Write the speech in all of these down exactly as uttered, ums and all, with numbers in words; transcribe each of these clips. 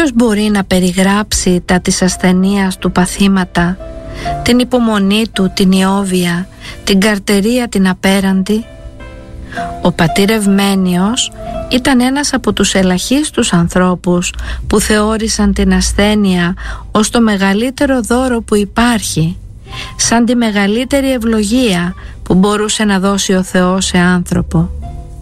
Ποιος μπορεί να περιγράψει τα της ασθενείας του παθήματα, την υπομονή του, την ιόβια, την καρτερία την απέραντη? Ο πατήρ Ευμένιος ήταν ένας από τους ελαχίστους ανθρώπους που θεώρησαν την ασθένεια ως το μεγαλύτερο δώρο που υπάρχει, σαν τη μεγαλύτερη ευλογία που μπορούσε να δώσει ο Θεός σε άνθρωπο.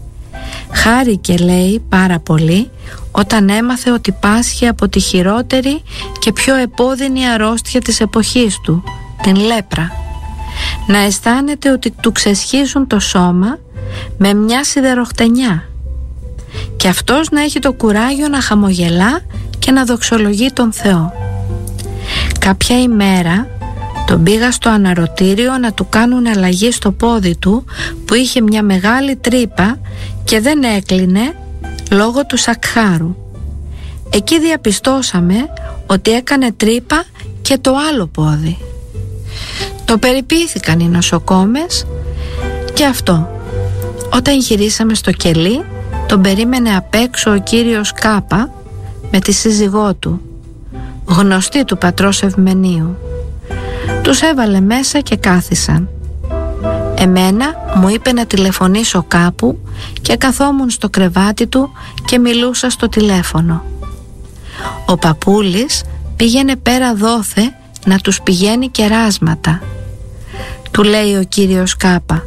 Χάρηκε, λέει, πάρα πολύ όταν έμαθε ότι πάσχει από τη χειρότερη και πιο επώδυνη αρρώστια της εποχής του, την λέπρα. Να αισθάνεται ότι του ξεσχίζουν το σώμα με μια σιδεροχτενιά και αυτός να έχει το κουράγιο να χαμογελά και να δοξολογεί τον Θεό. Κάποια ημέρα τον πήγα στο αναρωτήριο να του κάνουν αλλαγή στο πόδι του που είχε μια μεγάλη τρύπα και δεν έκλεινε λόγω του σακχάρου. Εκεί διαπιστώσαμε ότι έκανε τρύπα και το άλλο πόδι. Το περιποιήθηκαν οι νοσοκόμες και αυτό. Όταν γυρίσαμε στο κελί, τον περίμενε απ' έξω ο κύριος Κάπα με τη σύζυγό του, γνωστή του πατρός Ευμενίου. Τους έβαλε μέσα και κάθισαν. Εμένα μου είπε να τηλεφωνήσω κάπου και καθόμουν στο κρεβάτι του και μιλούσα στο τηλέφωνο. Ο παππούλης πήγαινε πέρα δόθε να τους πηγαίνει κεράσματα. Του λέει ο κύριος Κάπα: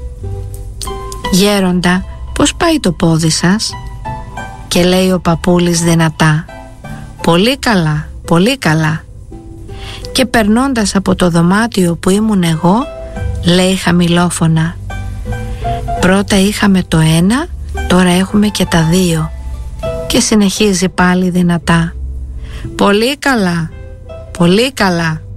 «Γέροντα, πώς πάει το πόδι σας?» Και λέει ο παππούλης δυνατά: «Πολύ καλά, πολύ καλά». Και περνώντας από το δωμάτιο που ήμουν εγώ, λέει χαμηλόφωνα: «Πρώτα είχαμε το ένα, τώρα έχουμε και τα δύο». Και συνεχίζει πάλι δυνατά: «Πολύ καλά, πολύ καλά».